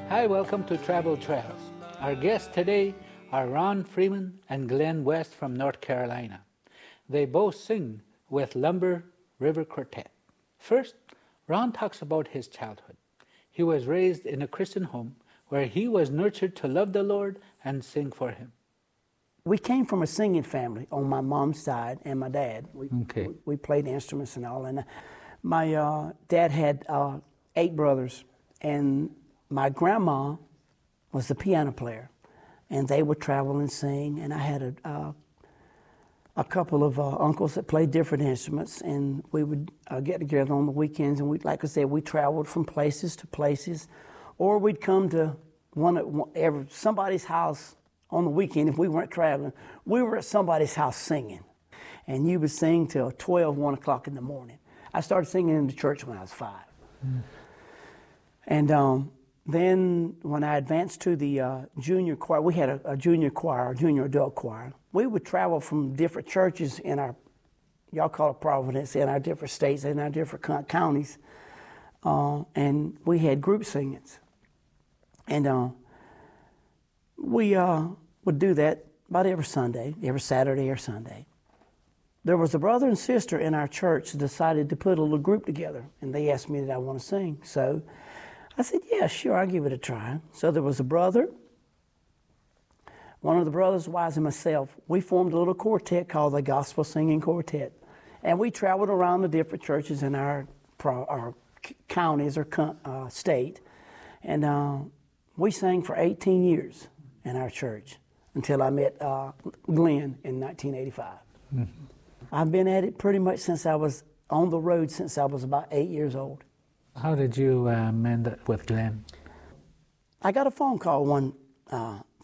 Hi, welcome to Travel Trails. Our guests today are Ron Freeman and Glenn West from North Carolina. They both sing with Lumber River Quartet. First, Ron talks about his childhood. He was raised in a Christian home where he was nurtured to love the Lord and sing for Him. We came from a singing family on my mom's side and my dad. We played instruments and all. And my dad had 8 brothers, and my grandma was the piano player, and they would travel and sing. And I had a couple of uncles that played different instruments, and we would get together on the weekends. And like I said, we traveled from places to places, or we'd come to somebody's house on the weekend. If we weren't traveling, we were at somebody's house singing, and you would sing till 12, 1 o'clock in the morning. I started singing in the church when I was 5. And then when I advanced to the junior choir, we had a junior choir, a junior adult choir. We would travel from different churches in our, y'all call it Providence, in our different states, in our different counties, and we had group singings. And we would do that about every Sunday, every Saturday or Sunday. There was a brother and sister in our church that decided to put a little group together, and they asked me did I want to sing. So I said, yeah, sure, I'll give it a try. So there was a brother, one of the brothers' wives, and myself. We formed a little quartet called the Gospel Singing Quartet, and we traveled around the different churches in our counties or state, and we sang for 18 years in our church until I met Glenn in 1985. Mm-hmm. I've been at it pretty much since I was on the road since I was about 8 years old. How did you end up with Glenn? I got a phone call one